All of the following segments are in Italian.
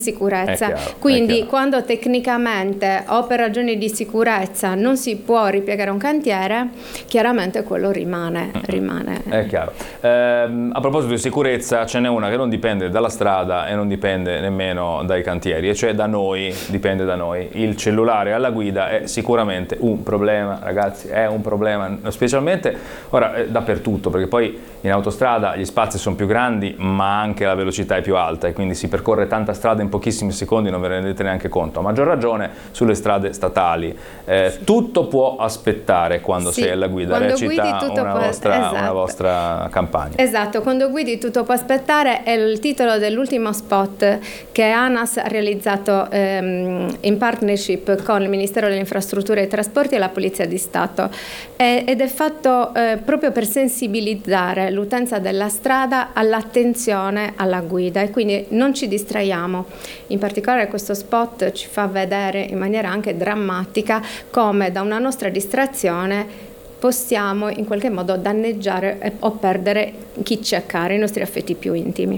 sicurezza, quindi quando tecnicamente o per ragioni di sicurezza non si può ripiegare un cantiere, chiaramente quello rimane. È chiaro. A proposito di sicurezza, ce n'è una che non dipende dalla strada e non dipende nemmeno dai cantieri, e cioè da noi, dipende da noi. Il cellulare alla guida è sicuramente un problema, ragazzi, è un problema, specialmente ora dappertutto, perché poi in autostrada gli spazi sono più grandi, ma anche la velocità è più alta e quindi si percorre tanta strada in pochissimi secondi, non ve ne rendete neanche conto. A maggior ragione sulle strade statali. Tutto può aspettare quando sei alla guida, recita una vostra campagna. Esatto, quando guidi tutto può aspettare è il titolo dell'ultimo spot che ANAS ha realizzato in partnership con il Ministero delle Infrastrutture e dei Trasporti e la Polizia di Stato, ed è fatto proprio per sensibilizzare l'utenza della strada all'attenzione alla guida, e quindi non ci distraiamo. In particolare questo spot ci fa vedere in maniera anche drammatica come da una nostra distrazione possiamo in qualche modo danneggiare o perdere chi ci è caro, i nostri affetti più intimi.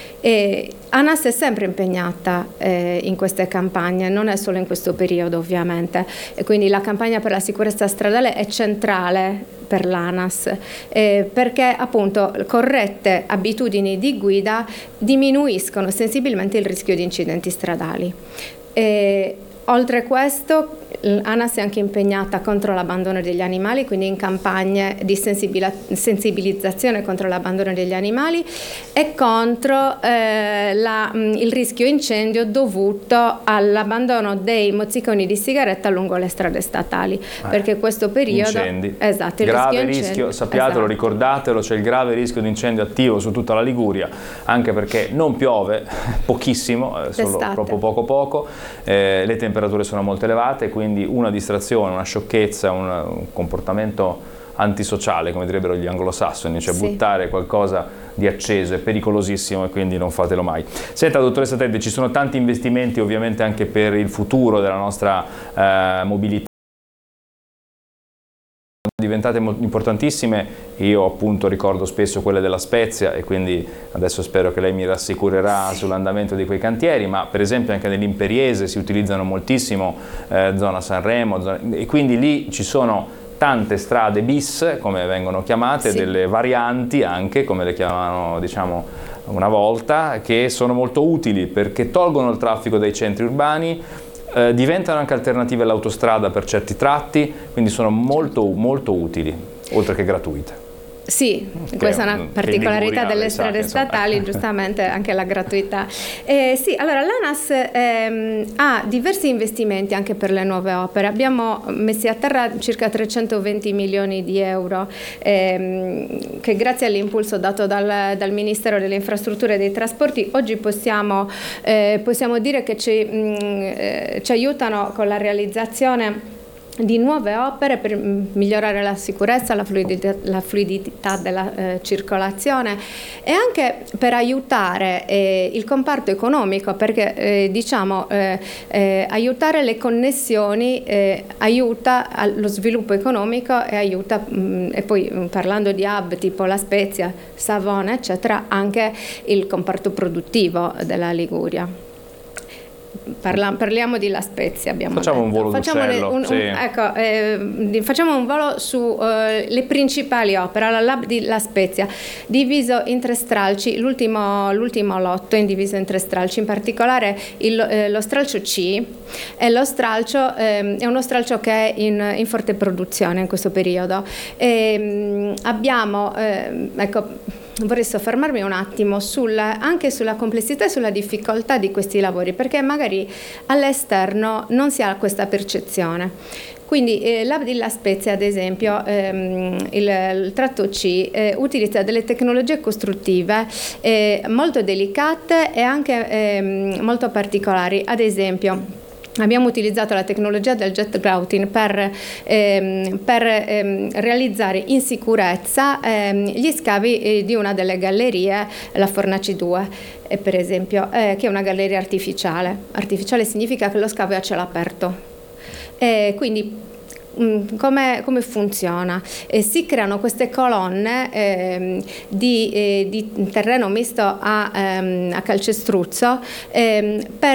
ANAS è sempre impegnata in queste campagne, non è solo in questo periodo ovviamente, e quindi la campagna per la sicurezza stradale è centrale per l'ANAS, perché appunto corrette abitudini di guida diminuiscono sensibilmente il rischio di incidenti stradali. Oltre a questo, ANAS è anche impegnata contro l'abbandono degli animali, quindi in campagne di sensibilizzazione contro l'abbandono degli animali e contro il rischio incendio dovuto all'abbandono dei mozziconi di sigaretta lungo le strade statali, perché questo periodo incendi. Esatto, il grave rischio, sappiatelo, esatto. Ricordatelo, c'è il grave rischio di incendio attivo su tutta la Liguria, anche perché non piove pochissimo, solo troppo poco, le temperature sono molto elevate, quindi una distrazione, una sciocchezza, un comportamento antisociale, come direbbero gli anglosassoni, cioè buttare qualcosa di acceso è pericolosissimo e quindi non fatelo mai. Senta, dottoressa Tedde, ci sono tanti investimenti ovviamente anche per il futuro della nostra mobilità, diventate importantissime. Io appunto ricordo spesso quelle della Spezia e quindi adesso spero che lei mi rassicurerà sull'andamento di quei cantieri, ma per esempio anche nell'Imperiese si utilizzano moltissimo, zona Sanremo, e quindi lì ci sono tante strade bis, come vengono chiamate, delle varianti anche, come le chiamavano diciamo una volta, che sono molto utili perché tolgono il traffico dai centri urbani, diventano anche alternative all'autostrada per certi tratti, quindi sono molto utili, oltre che gratuite. Sì, questa è una particolarità delle strade statali, giustamente anche la gratuità. Sì, allora l'ANAS ha diversi investimenti anche per le nuove opere. Abbiamo messi a terra circa 320 milioni di euro che grazie all'impulso dato dal Ministero delle Infrastrutture e dei Trasporti oggi possiamo dire che ci aiutano con la realizzazione di nuove opere per migliorare la sicurezza, la fluidità della circolazione e anche per aiutare il comparto economico, perché aiutare le connessioni aiuta allo sviluppo economico e aiuta, e poi parlando di hub tipo La Spezia, Savona eccetera, anche il comparto produttivo della Liguria. Parliamo di La Spezia. Facciamo un volo d'uccello. Facciamo un volo su le principali opere. L'hub di La Spezia, diviso in 3 stralci, l'ultimo lotto è diviso in 3 stralci, in particolare lo stralcio C è uno stralcio che è in forte produzione in questo periodo. Abbiamo, vorrei soffermarmi un attimo anche sulla complessità e sulla difficoltà di questi lavori, perché magari all'esterno non si ha questa percezione. Quindi l'hub di La Spezia, ad esempio, il tratto C utilizza delle tecnologie costruttive molto delicate e anche molto particolari. Ad esempio, abbiamo utilizzato la tecnologia del jet grouting per realizzare in sicurezza gli scavi di una delle gallerie, la Fornaci 2, per esempio, che è una galleria artificiale. Artificiale significa che lo scavo è a cielo aperto. Quindi come funziona? Si creano queste colonne di terreno misto a calcestruzzo per